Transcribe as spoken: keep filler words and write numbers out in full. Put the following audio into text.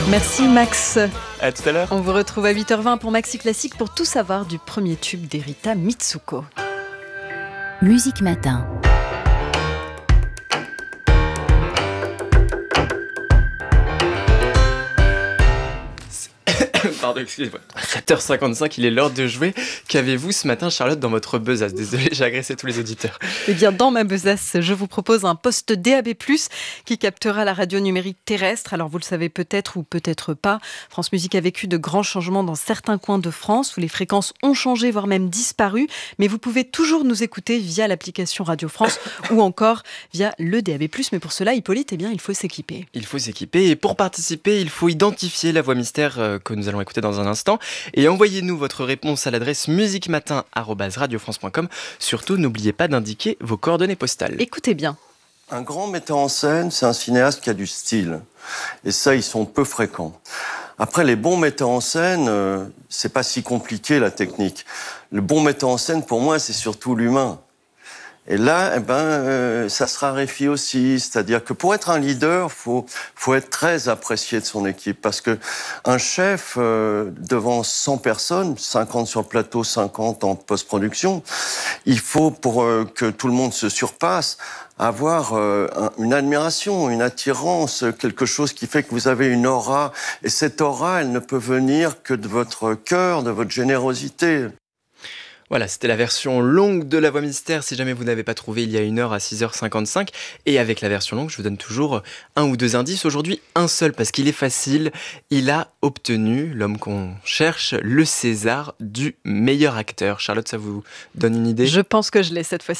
Merci Max. À tout à l'heure. On vous retrouve à huit heures vingt pour Maxi Classique pour tout savoir du premier tube d'Erita Mitsuko. Musique Matin. Pardon, excusez-moi. sept heures cinquante-cinq, il est l'heure de jouer. Qu'avez-vous ce matin, Charlotte, dans votre besace ? Désolé, j'ai agressé tous les auditeurs. Eh bien, dans ma besace, je vous propose un poste D A B plus, qui captera la radio numérique terrestre. Alors, vous le savez peut-être ou peut-être pas, France Musique a vécu de grands changements dans certains coins de France où les fréquences ont changé, voire même disparu. Mais vous pouvez toujours nous écouter via l'application Radio France ou encore via le D A B plus. Mais pour cela, Hippolyte, eh bien, il faut s'équiper. Il faut s'équiper et pour participer, il faut identifier la voix mystère euh, que nous allons écouter dans un instant et envoyez-nous votre réponse à l'adresse musiquematin arobase radiofrance point com. Surtout, n'oubliez pas d'indiquer vos coordonnées postales. Écoutez bien. Un grand metteur en scène, c'est un cinéaste qui a du style. Et ça, ils sont peu fréquents. Après, les bons metteurs en scène, euh, c'est pas si compliqué, la technique. Le bon metteur en scène, pour moi, c'est surtout l'humain. Et là, eh ben, euh, ça se raréfie aussi. C'est-à-dire que pour être un leader, faut, faut être très apprécié de son équipe. Parce que un chef, euh, devant cent personnes, cinquante sur le plateau, cinquante en post-production, il faut, pour euh, que tout le monde se surpasse, avoir euh, un, une admiration, une attirance, quelque chose qui fait que vous avez une aura. Et cette aura, elle ne peut venir que de votre cœur, de votre générosité. Voilà, c'était la version longue de la voix mystère. Si jamais vous n'avez pas trouvé il y a une heure à six heures cinquante-cinq. Et avec la version longue, je vous donne toujours un ou deux indices. Aujourd'hui, un seul, parce qu'il est facile. Il a obtenu, l'homme qu'on cherche, le César du meilleur acteur. Charlotte, ça vous donne une idée ? Je pense que je l'ai cette fois-ci.